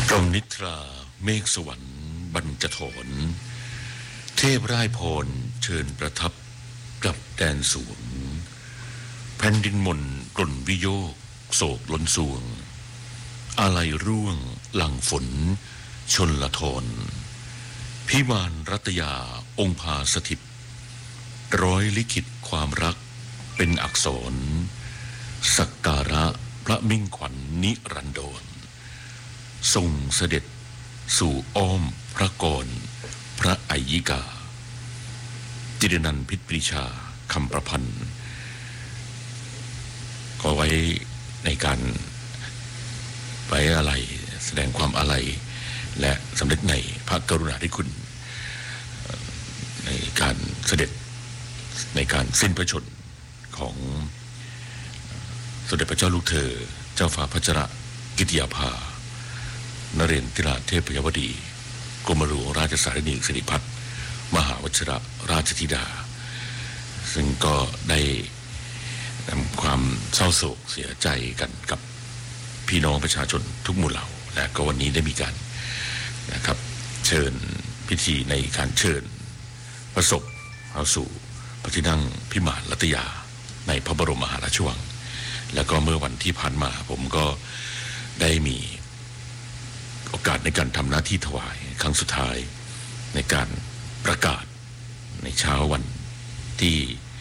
กรมนิทราเมฆสวรรค์บรรจโถนเทพร่ายพรเชิญประทับกับแดนสวงแผ่นดินมนกล่นวิโยกโศกล้นสวงอาลัยร่วงหลังฝนชนละทนพิมานรัตยาองค์พาสถิตร้อยลิขิตความรักเป็นอักษรสักการะพระมิ่งขวัญนิรันดรทรงเสด็จสู่อ้อมพระกรพระอัยยิกาจิรนันท์พิษปรีชาคำประพันธ์ขอไว้ในการไว้อาลัยแสดงความอาลัยและสำนึกในพระกรุณาธิคุณในการเสด็จในการสิ้นพระชนของสมเด็จพระเจ้าลูกเธอเจ้าฟ้าพัชรกิติยาภานเรนทิราเทพยวดีกรมหลวงราชสารินีสิริพัฒน์มหาวชิรราชธิดาซึ่งก็ได้นำความเศร้าโศกเสียใจกันกับพี่น้องประชาชนทุกหมู่เหล่าและก็วันนี้ได้มีการนะครับเชิญพิธีในการเชิญพระศพเข้าสู่พระที่นั่งพิมานรัตยาในพระบรมมหาราชวังแล้วก็เมื่อวันที่ผ่านมาผมก็ได้มีโอกาสในการทำหน้าที่ถวายครั้งสุดท้ายในการประกาศในเช้าวันที่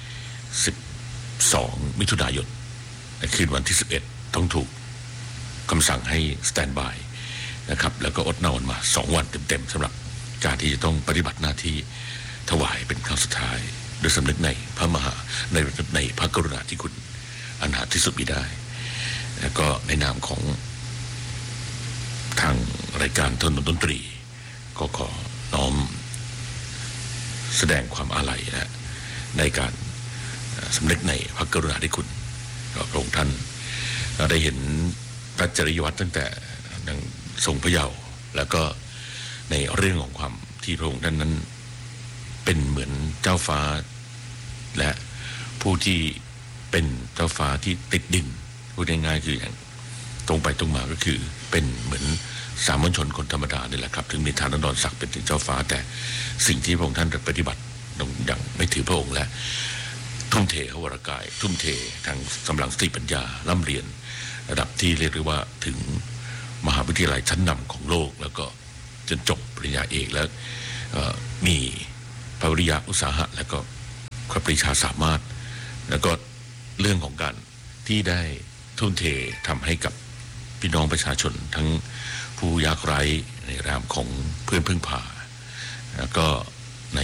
12มิถุนายนในคืนวันที่11ต้องถูกคำสั่งให้สแตนด์บายนะครับแล้วก็อดนอนมา2วันเต็มๆสำหรับการที่จะต้องปฏิบัติหน้าที่ถวายเป็นครั้งสุดท้ายโดยสำนึกในพระพระกรุณาธิคุณอันหาที่สุดมิได้แล้วก็ในนามของทางรายการทนดนตรีก็ขอน้อมแสดงความอาลัยนะในการสำนึกในพระกรุณาธิคุณพระองค์ท่านได้เห็นพระจริยวัตรตั้งแต่ยังทรงพระเยาว์แล้วก็ในเรื่องของความที่พระองค์ท่านนั้นเป็นเหมือนเจ้าฟ้าและผู้ที่เป็นเจ้าฟ้าที่ติดดินพูดง่ายๆคืออย่างตรงไปตรงมาก็คือเป็นเหมือนสามัญชนคนธรรมดานี่แหละครับถึงมีฐานะดอนศักดิ์เป็นถึงเจ้าฟ้าแต่สิ่งที่พระองค์ท่านปฏิบัติอย่างไม่ถือพระองค์และทุ่มเทพระวรกายทุ่มเททางกำลังสติปัญญาร่ำเรียนระดับที่เรียกได้ว่าถึงมหาวิทยาลัยชั้นนำของโลกแล้วก็จนจบปริญญาเอกแล้วมีปริญญาอุตสาหะแล้วก็ความปรีชาสามารถแล้วก็เรื่องของการที่ได้ทุ่มเททำให้กับพี่น้องประชาชนทั้งผู้ยากไร้ในรามของเพื่อนพึ่งพาแล้วก็ใน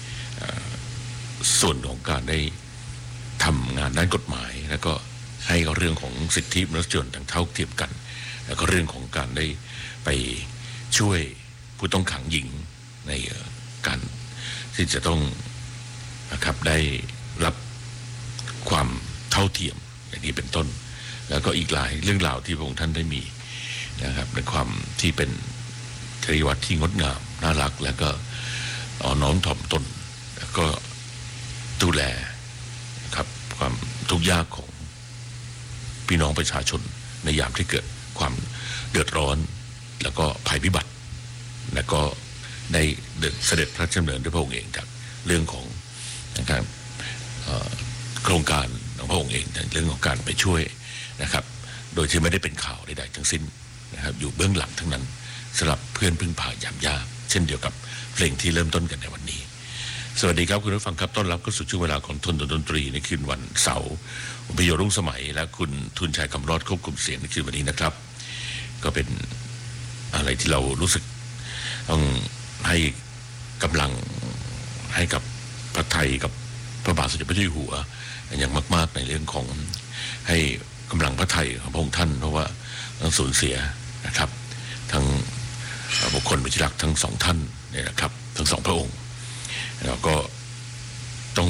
ส่วนของการได้ทำงานด้านกฎหมายแล้วก็ให้เรื่องของสิทธิมนุษยชนทั้งเท่าเทียมกันแล้วก็เรื่องของการได้ไปช่วยผู้ต้องขังหญิงในการที่จะต้องนะครับได้รับความเท่าเทียมอย่างนี้เป็นต้นแล้วก็อีกหลายเรื่องราวที่พระองค์ท่านได้มีนะครับในความที่เป็นจริยวัตรที่งดงามน่ารักแล้วก็อ่อนน้อมถ่อมตนแล้วก็ดูแลครับความทุกข์ยากของพี่น้องประชาชนในยามที่เกิดความเดือดร้อนแล้วก็ภัยพิบัติแล้วก็ได้เสด็จพระราชดำเนินด้วยพระองค์เองจากเรื่องของนะครับโครงการของพระองค์เองในเรื่องของการไปช่วยนะครับโดยที่ไม่ได้เป็นข่าวใดๆทั้งสิ้นนะครับอยู่เบื้องหลังทั้งนั้นสำหรับเพื่อนพึ่งพายามยากเช่นเดียวกับเพลงที่เริ่มต้นกันในวันนี้สวัสดีครับคุณผู้ฟังครับต้อนรับเข้าสู่ช่วงเวลาของทนดนตรีในคืนวันเสาร์ผมพิโยรุ่งสมัยและคุณทุนชัยคำรอดควบคุมเสียงในคืนวันนี้นะครับก็เป็นอะไรที่เรารู้สึกต้องให้กำลังให้กับพระไทยกับพระบาทสมเด็จพระเจ้าอยู่หัวอย่างมากๆในเรื่องของให้กำลังพระไทยของพระองค์ท่านเพราะว่าต้องสูญเสียนะครับทั้งบุคคลมีที่รักทั้งสองท่านเนี่ยนะครับทั้งสองพระองค์แล้วก็ต้อง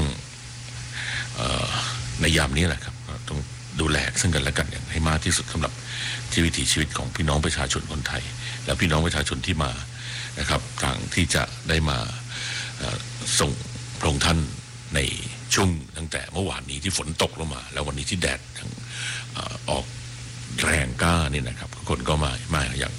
ในยามนี้แหละครับต้องดูแลซึ่งกันและกันอย่างให้มากที่สุดสำหรับวิถีชีวิตของพี่น้องประชาชนคนไทยและพี่น้องประชาชนที่มานะครับต่างที่จะได้มาส่งพระองค์ท่านในช่วงตั้งแต่เมื่อวานนี้ที่ฝนตกลงมาแล้ววันนี้ที่แดดออกแรงกล้านี่นะครับคนก็มาอย่าง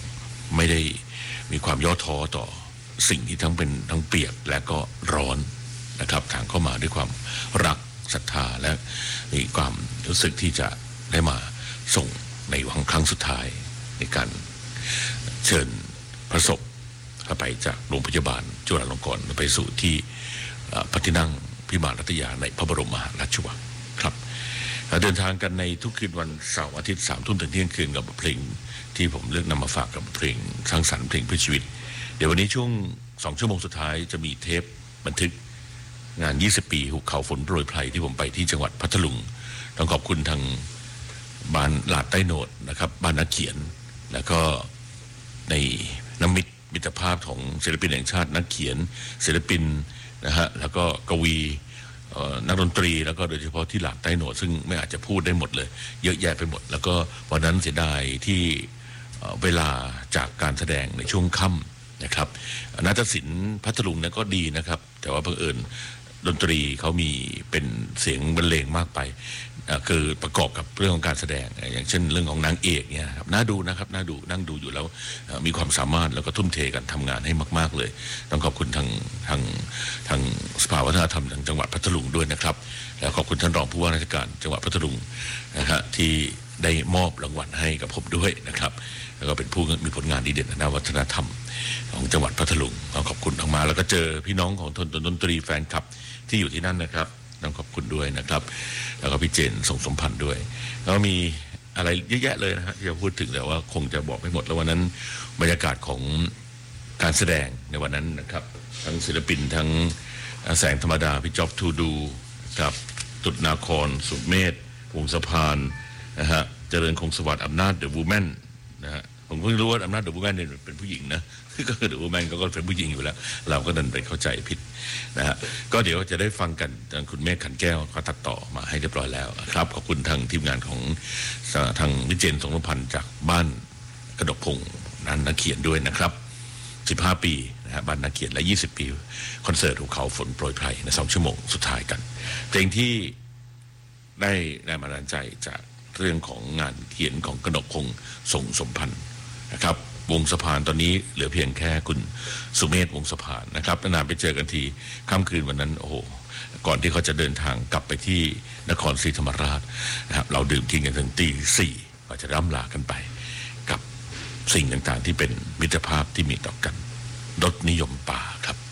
ไม่ได้มีความย่อท้อต่อสิ่งที่ทั้งเปียกและก็ร้อนนะครับทางเข้ามาด้วยความรักศรัทธาและมีความรู้สึกที่จะได้มาส่งในวันครั้งสุดท้ายในการเชิญพระศพเข้าไปจากโรงพยาบาลจุฬาลงกรณ์ไปสู่ที่พระที่นั่งพิมานรัตยาในพระบรมมหาราชวังครับเดินทางกันในทุกคืนวันเสาร์อาทิตย์3 ทุ่มถึงเที่ยงคืนกับบทเพลงที่ผมเลือกนำมาฝากกับบทเพลงสร้างสรรค์เพลงเพื่อชีวิตเดี๋ยววันนี้ช่วง2 ชั่วโมงสุดท้ายจะมีเทปบันทึกงาน20 ปีหุบเขาฝนโปรยไพรที่ผมไปที่จังหวัดพัทลุงต้องขอบคุณทางบ้านลาดใต้โหนดนะครับบ้านนักเขียนแล้วก็ในน้ำมิตรภาพของศิลปินแห่งชาตินักเขียนศิลปินนะฮะแล้วก็กวีนักดนตรีแล้วก็โดยเฉพาะที่หลาดใต้โหนดซึ่งไม่อาจจะพูดได้หมดเลยเยอะแยะไปหมดแล้วก็วันนั้นเสียดายที่เวลาจากการแสดงในช่วงค่ำนะครับนาฏศิลป์พัทลุงนั้นก็ดีนะครับแต่ว่าบังเอิญดนตรีเขามีเป็นเสียงบรรเลงมากไปคือประกอบกับเรื่องของการแสดงอย่างเช่นเรื่องของนางเอกเนี่ยครับน่าดูนะครับน่าดูนั่งดูอยู่แล้วมีความสามารถแล้วก็ทุ่มเทกันทำงานให้มากๆเลยต้องขอบคุณทางสภาวัฒนธรรมทางจังหวัดพัทลุงด้วยนะครับแล้วขอบคุณท่านรองผู้ว่าราชการจังหวัดพัทลุงนะฮะที่ได้มอบรางวัลให้กับผมด้วยนะครับแล้วก็เป็นผู้มีผลงานดีเด่นทางวัฒนธรรมของจังหวัดพัทลุงขอบคุณมากๆแล้วก็เจอพี่น้องของดนตรีแฟนคลับที่อยู่ที่นั่นนะครับต้องขอบคุณด้วยนะครับแล้วก็พี่เจนส่งสมพันธ์ด้วยแล้วมีอะไรเยอะแยะเลยนะฮะที่จะพูดถึงแต่ว่าคงจะบอกไม่หมดแล้ววันนั้นบรรยากาศของการแสดงในวันนั้นนะครับทั้งศิลปินทั้งแสงธรรมดาพี่จ๊อบทูดูกับตุดนาครสุเมธวงสะพานนะฮะเจริญคงสวัสดิ์อำนาจเดอะวูแมนนะฮะผมเพิ่งรู้ว่าอำนาจเดอะวูแมนเนี่ยเป็นผู้หญิงนะก็คือเดอะวูแมนก็เป็นผู้หญิงอยู่แล้วเราก็ดันไปเข้าใจผิดนะฮะก็เดี๋ยวจะได้ฟังกันทางคุณเมฆขันแก้วเขาตัดต่อมาให้เรียบร้อยแล้วครับขอบคุณทางทีมงานของทางวิเจนสงพันธ์จากบ้านกระดกพงนั้นนักเขียนด้วยนะครับ15 ปีนะฮะบ้านนักเขียนและ20 ปีคอนเสิร์ตหุบเขาฝนโปรยไพรใน2 ชั่วโมงสุดท้ายกันเพลงที่ได้แรงบันดาลใจจากเรื่องของงานเขียนของกนกพงษ์ส่งสมพันธ์นะครับวงสะพานตอนนี้เหลือเพียงแค่คุณสุเมธวงสะพานนะครับนานๆไปเจอกันทีค่ำคืนวันนั้นโอ้โหก่อนที่เขาจะเดินทางกลับไปที่นครศรีธรรมราชนะครับเราดื่มกินกันถึงตี 4ก็จะร่ำลากันไปกับสิ่งต่างๆที่เป็นมิตรภาพที่มีต่อกันรสนิยมป่าครับ